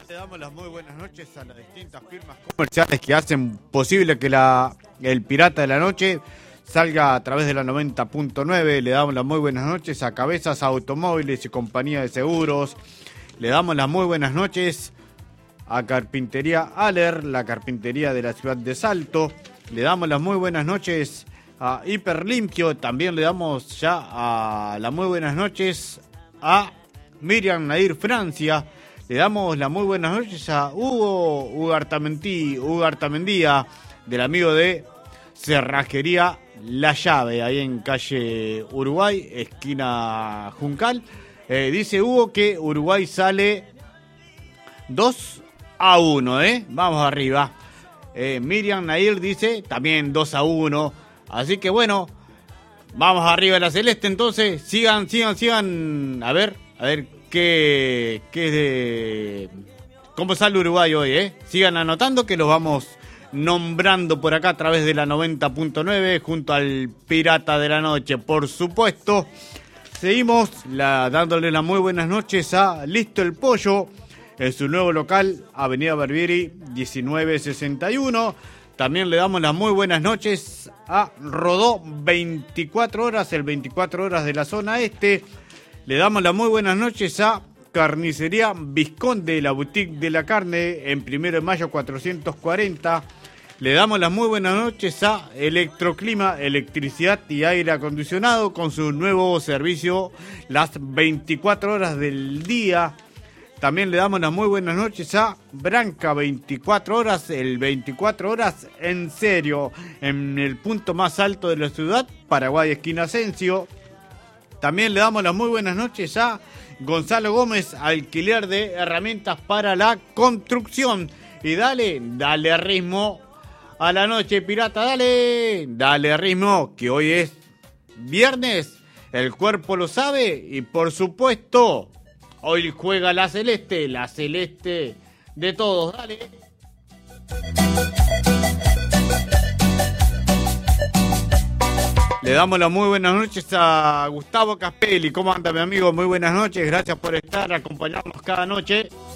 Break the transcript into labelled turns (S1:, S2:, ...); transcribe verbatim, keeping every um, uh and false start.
S1: Le damos las muy buenas noches a las distintas firmas comerciales que hacen posible que la, el Pirata de la Noche salga a través de la noventa punto nueve. Le damos las muy buenas noches a Cabezas Automóviles y Compañía de Seguros. Le damos las muy buenas noches a Carpintería Aller, la carpintería de la ciudad de Salto. Le damos las muy buenas noches a Hiperlimpio. También le damos ya a las muy buenas noches a Miriam Nadir Francia. Le damos las muy buenas noches a Hugo Ugartamendi, Ugartamendía, del amigo de Cerrajería La Llave, ahí en calle Uruguay, esquina Juncal. Eh, dice Hugo que Uruguay sale dos a uno, ¿eh? Vamos arriba. Eh, Miriam Nair dice también dos a uno. Así que bueno, vamos arriba de la Celeste. Entonces, sigan, sigan, sigan. A ver, a ver qué, qué es de. ¿Cómo sale Uruguay hoy, eh? Sigan anotando que los vamos nombrando por acá a través de la noventa punto nueve junto al Pirata de la Noche, por supuesto. Seguimos la, dándole las muy buenas noches a Listo el Pollo en su nuevo local, Avenida Barbieri diecinueve sesenta y uno. También le damos las muy buenas noches a Rodó veinticuatro horas, el veinticuatro horas de la zona este. Le damos las muy buenas noches a Carnicería Visconde, la boutique de la carne, en Primero de Mayo cuatrocientos cuarenta. Le damos las muy buenas noches a Electroclima, electricidad y aire acondicionado, con su nuevo servicio las veinticuatro horas del día. También le damos las muy buenas noches a Branca veinticuatro horas, el veinticuatro horas en serio, en el punto más alto de la ciudad, Paraguay, esquina Asensio. También le damos las muy buenas noches a Gonzalo Gómez, alquiler de herramientas para la construcción. Y dale, dale ritmo a la noche, pirata, dale, dale ritmo, que hoy es viernes, el cuerpo lo sabe y por supuesto, hoy juega la Celeste, la Celeste de todos, dale. Le damos las muy buenas noches a Gustavo Caspelli. ¿Cómo anda, mi amigo? Muy buenas noches, gracias por estar, acompañarnos cada noche.